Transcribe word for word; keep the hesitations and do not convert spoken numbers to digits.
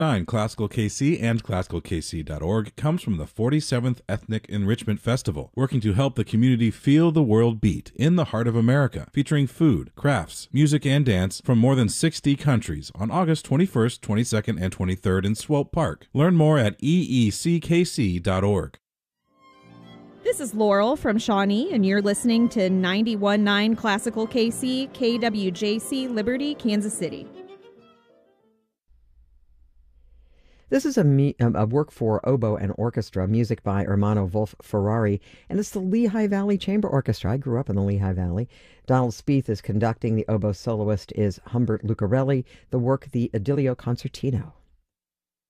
nine Classical K C and classical k c dot org comes from the forty-seventh Ethnic Enrichment Festival, working to help the community feel the world beat in the heart of America, featuring food, crafts, music, and dance from more than sixty countries on August twenty-first, twenty-second, and twenty-third in Swope Park. Learn more at e e c k c dot org. This is Laurel from Shawnee, and you're listening to ninety-one point nine Classical K C, K W J C, Liberty, Kansas City. This is a, me- a work for oboe and orchestra, music by Ermanno Wolf Ferrari, and it's the Lehigh Valley Chamber Orchestra. I grew up in the Lehigh Valley. Donald Spieth is conducting. The oboe soloist is Humbert Lucarelli. The work, the Idilio Concertino.